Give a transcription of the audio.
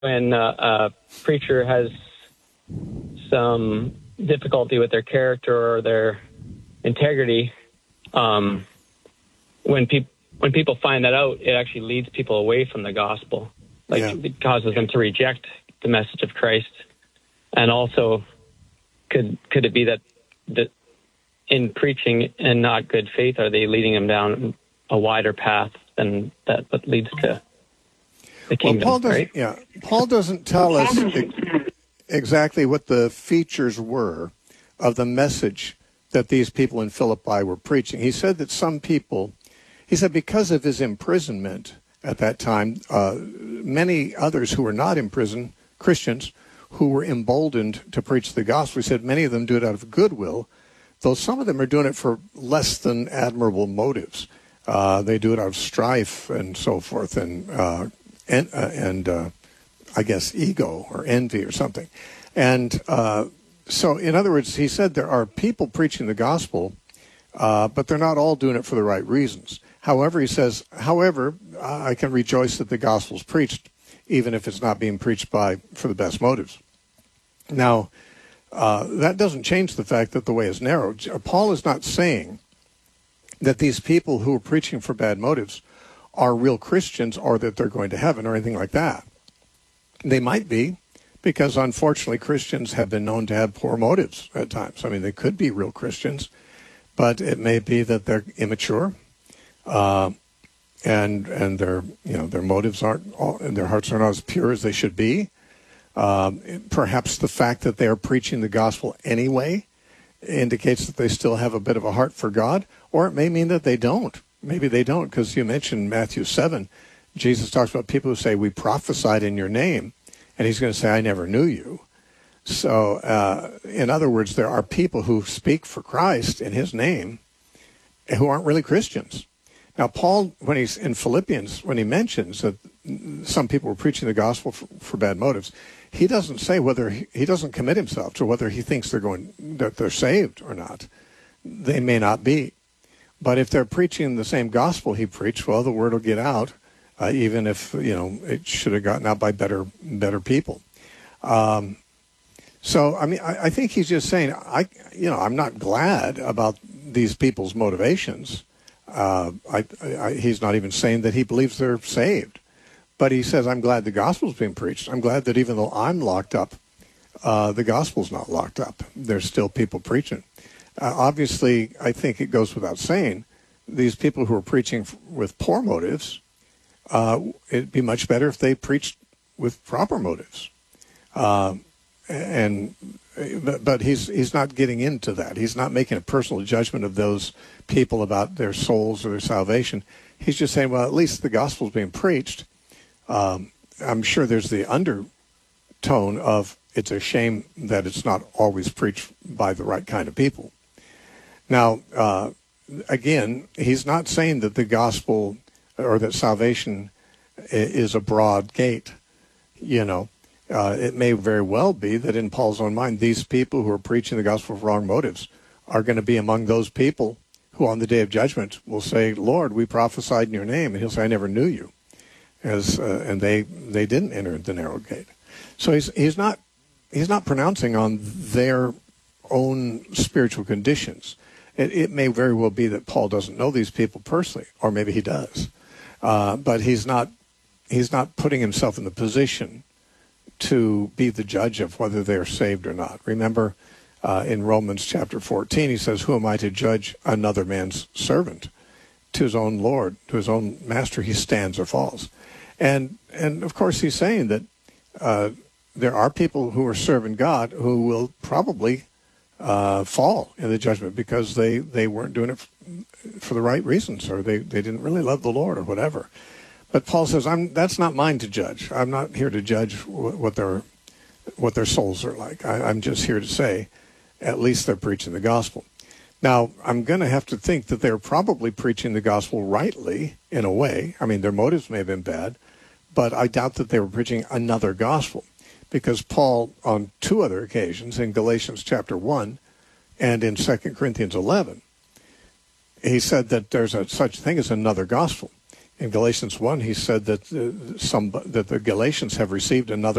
when a preacher has some difficulty with their character or their integrity, when people find that out, it actually leads people away from the gospel. It causes them to reject the message of Christ. And also, could it be that in preaching and not good faith, are they leading them down a wider path than that leads to the kingdom? Paul doesn't tell us exactly what the features were of the message that these people in Philippi were preaching. He said that some people, because of his imprisonment at that time, many others who were not in prison, Christians, who were emboldened to preach the gospel, he said many of them do it out of goodwill, though some of them are doing it for less than admirable motives. They do it out of strife and so forth, and I guess ego or envy or something. And so, in other words, he said there are people preaching the gospel, but they're not all doing it for the right reasons. However, he says, I can rejoice that the gospel's preached, even if it's not being preached for the best motives. Now, that doesn't change the fact that the way is narrow. Paul is not saying that these people who are preaching for bad motives are real Christians or that they're going to heaven or anything like that. They might be, because unfortunately Christians have been known to have poor motives at times. I mean, they could be real Christians, but it may be that they're immature, and their motives and their hearts are not as pure as they should be. Perhaps the fact that they are preaching the gospel anyway indicates that they still have a bit of a heart for God, or it may mean that they don't. Maybe they don't, because you mentioned Matthew 7. Jesus talks about people who say, we prophesied in your name, and he's going to say, I never knew you. So, in other words, there are people who speak for Christ in his name who aren't really Christians. Now, Paul, when he's in Philippians, when he mentions that some people were preaching the gospel for bad motives, he doesn't say he doesn't commit himself to whether he thinks that they're saved or not. They may not be. But if they're preaching the same gospel he preached, well, the word will get out, even if, it should have gotten out by better people. So, I mean, I think he's just saying, I'm not glad about these people's motivations. He's not even saying that he believes they're saved. But he says, I'm glad the gospel's being preached. I'm glad that even though I'm locked up, the gospel's not locked up. There's still people preaching. Obviously, I think it goes without saying, these people who are preaching with poor motives, it'd be much better if they preached with proper motives. But he's not getting into that. He's not making a personal judgment of those people about their souls or their salvation. He's just saying, well, at least the gospel's being preached. I'm sure there's the undertone of it's a shame that it's not always preached by the right kind of people. Now, again, he's not saying that the gospel or that salvation is a broad gate. It may very well be that in Paul's own mind, these people who are preaching the gospel for wrong motives are going to be among those people who on the day of judgment will say, Lord, we prophesied in your name. And he'll say, I never knew you. And they didn't enter the narrow gate. So he's not pronouncing on their own spiritual conditions. It may very well be that Paul doesn't know these people personally, or maybe he does. But he's not putting himself in the position to be the judge of whether they're saved or not. Remember, in Romans chapter 14, he says, who am I to judge another man's servant? To his own Lord, to his own master, he stands or falls. And of course, he's saying that there are people who are serving God who will probably fall in the judgment because they weren't doing it for the right reasons, or they didn't really love the Lord or whatever. But Paul says, that's not mine to judge. I'm not here to judge what their souls are like. I'm just here to say, at least they're preaching the gospel. Now, I'm going to have to think that they're probably preaching the gospel rightly in a way. I mean, their motives may have been bad, but I doubt that they were preaching another gospel, because Paul, on two other occasions, in Galatians chapter 1 and in 2 Corinthians 11, he said that there's such thing as another gospel. in Galatians 1, he said that that the Galatians have received another